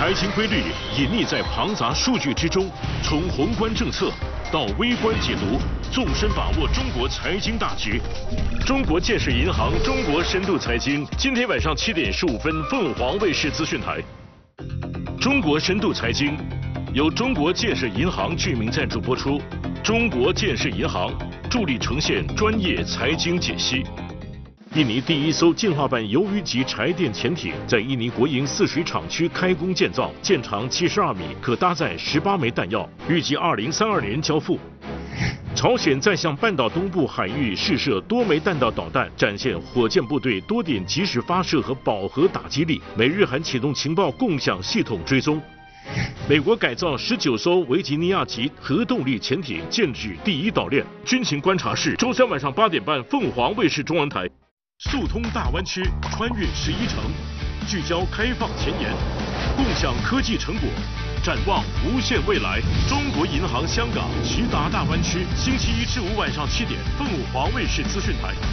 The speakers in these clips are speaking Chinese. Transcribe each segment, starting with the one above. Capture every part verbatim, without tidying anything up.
财经规律隐匿在庞杂数据之中，从宏观政策到微观解读，纵深把握中国财经大局。中国建设银行中国深度财经，今天晚上七点十五分，凤凰卫视资讯台。中国深度财经由中国建设银行居民赞助播出，中国建设银行助力呈现专业财经解析。印尼第一艘进化版鱿鱼级柴电潜艇在印尼国营泗水厂区开工建造，舰长七十二米，可搭载十八枚弹药，预计二零三二年交付。朝鲜再向半岛东部海域试射多枚弹道导弹，展现火箭部队多点及时发射和饱和打击力。美日韩启动情报共享系统追踪。美国改造十九艘维吉尼亚级核动力潜艇，建制第一岛链。军情观察室，周三晚上八点半，凤凰卫视中文台。速通大湾区，穿越十一城，聚焦开放前沿，共享科技成果，展望无限未来。中国银行香港齐达大湾区，星期一至五晚上七点，凤凰卫视资讯台。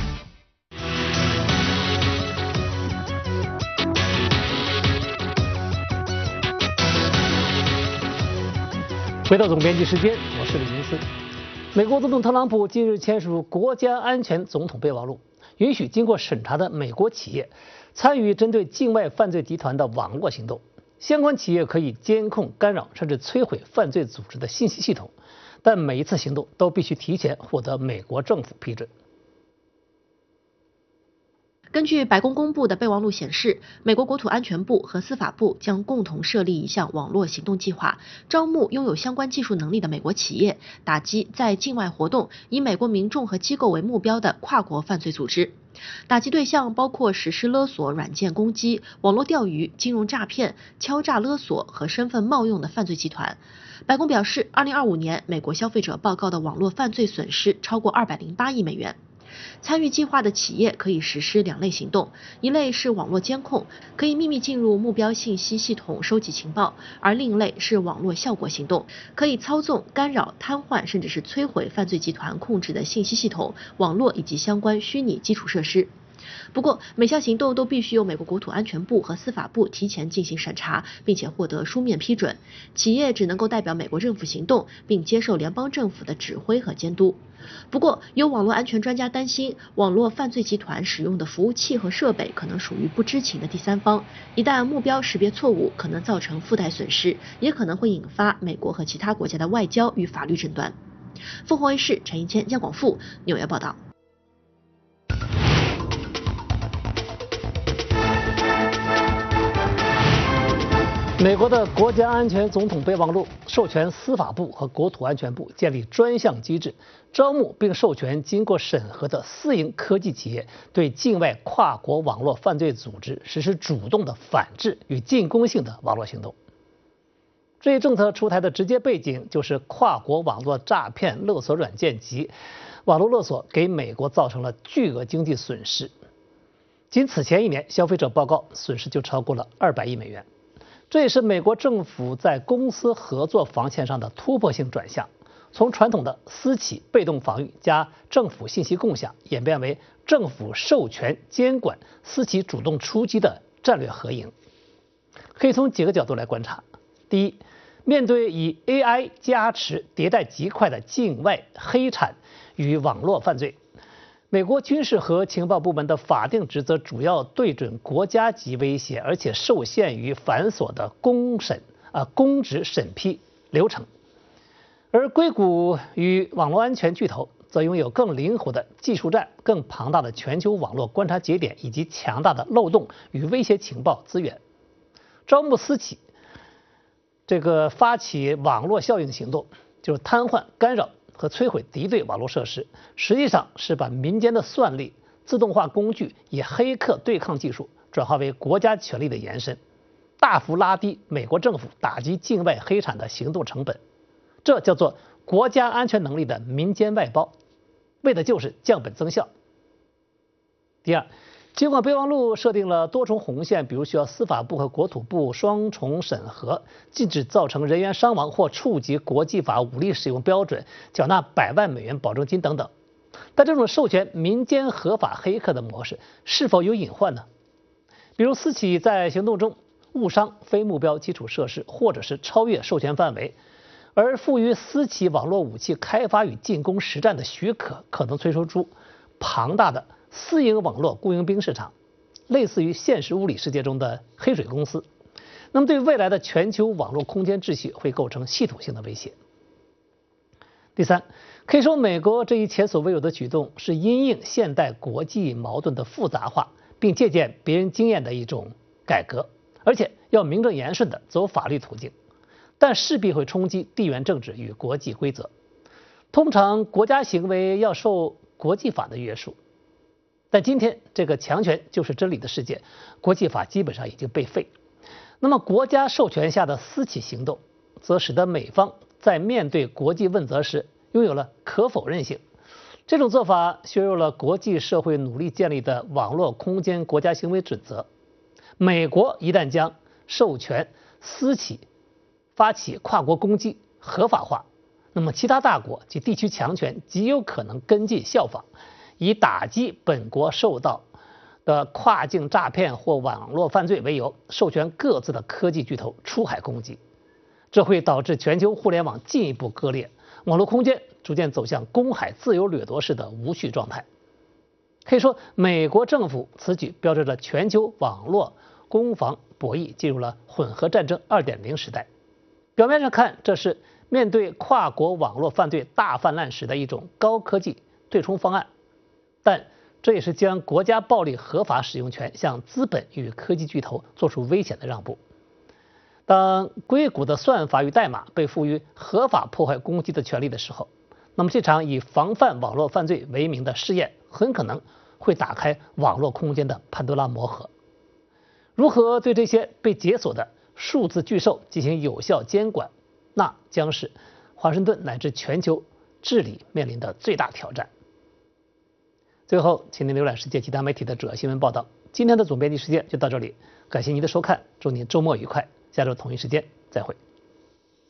回到总编辑时间，我是李明思。美国总统特朗普近日签署国家安全总统备忘录，允许经过审查的美国企业参与针对境外犯罪集团的网络行动。相关企业可以监控、干扰甚至摧毁犯罪组织的信息系统，但每一次行动都必须提前获得美国政府批准。 根据白宫公布的备忘录显示，美国国土安全部和司法部将共同设立一项网络行动计划，招募拥有相关技术能力的美国企业，打击在境外活动、以美国民众和机构为目标的跨国犯罪组织。打击对象包括实施勒索、软件攻击、网络钓鱼、金融诈骗、敲诈勒索和身份冒用的犯罪集团。白宫表示，二零二五年美国消费者报告的网络犯罪损失超过二百零八亿美元。参与计划的企业可以实施两类行动，一类是网络监控，可以秘密进入目标信息系统收集情报；而另一类是网络效果行动，可以操纵、干扰、瘫痪甚至是摧毁犯罪集团控制的信息系统、网络以及相关虚拟基础设施。不过，每项行动都必须由美国国土安全部和司法部提前进行审查，并且获得书面批准。企业只能够代表美国政府行动，并接受联邦政府的指挥和监督。不过，有网络安全专家担心，网络犯罪集团使用的服务器和设备可能属于不知情的第三方，一旦目标识别错误，可能造成附带损失，也可能会引发美国和其他国家的外交与法律争端。凤凰卫视陈一谦、姜广富纽约报道。 美国的国家安全总统备忘录授权司法部和国土安全部建立专项机制，招募并授权经过审核的私营科技企业对境外跨国网络犯罪组织实施主动的反制与进攻性的网络行动。这一政策出台的直接背景就是跨国网络诈骗勒索软件及网络勒索给美国造成了巨额经济损失，仅此前一年，消费者报告损失就超过了二百亿美元。这也是美国政府在公私合作防线上的突破性转向，从传统的私企被动防御加政府信息共享，演变为政府授权监管、私企主动出击的战略合营。可以从几个角度来观察。第一，面对以 A I 加持、迭代极快的境外黑产与网络犯罪，美国军事和情报部门的法定职责主要对准国家级威胁，而且受限于繁琐的公审啊公职审批流程。而硅谷与网络安全巨头则拥有更灵活的技术栈、更庞大的全球网络观察节点以及强大的漏洞与威胁情报资源。招募私企，这个发起网络效应行动，就是瘫痪、干扰和摧毁敌对网络设施，实际上是把民间的算力、自动化工具以黑客对抗技术转化为国家权力的延伸，大幅拉低美国政府打击境外黑产的行动成本。这叫做国家安全能力的民间外包，为的就是降本增效。第二，尽管备忘录设定了多重红线，比如需要司法部和国土部双重审核，禁止造成人员伤亡或触及国际法武力使用标准，缴纳百万美元保证金等等，但这种授权民间合法黑客的模式是否有隐患呢？比如私企在行动中误伤非目标基础设施，或者是超越授权范围，而赋予私企网络武器开发与进攻实战的许可，可能催生出庞大的私营网络雇佣兵市场，类似于现实物理世界中的黑水公司。那么对未来的全球网络空间秩序会构成系统性的威胁。第三，可以说美国这一前所未有的举动是因应现代国际矛盾的复杂化，并借鉴别人经验的一种改革，而且要名正言顺地走法律途径，但势必会冲击地缘政治与国际规则。通常国家行为要受国际法的约束，但今天这个强权就是真理的世界，国际法基本上已经被废。那么国家授权下的私企行动，则使得美方在面对国际问责时拥有了可否认性。这种做法削弱了国际社会努力建立的网络空间国家行为准则。美国一旦将授权私企发起跨国攻击合法化，那么其他大国及地区强权极有可能跟进效仿，以打击本国受到的跨境诈骗或网络犯罪为由，授权各自的科技巨头出海攻击。这会导致全球互联网进一步割裂，网络空间逐渐走向公海自由掠夺式的无序状态。可以说，美国政府此举标志着全球网络攻防博弈进入了混合战争 二点零 时代。表面上看，这是面对跨国网络犯罪大泛滥时的一种高科技对冲方案，但这也是将国家暴力合法使用权向资本与科技巨头做出危险的让步。当硅谷的算法与代码被赋予合法破坏攻击的权利的时候，那么这场以防范网络犯罪为名的试验很可能会打开网络空间的潘多拉魔盒。如何对这些被解锁的数字巨兽进行有效监管，那将是华盛顿乃至全球治理面临的最大挑战。最后，请您浏览世界其他媒体的主要新闻报道。今天的总编辑时间就到这里，感谢您的收看，祝您周末愉快，下周同一时间再会。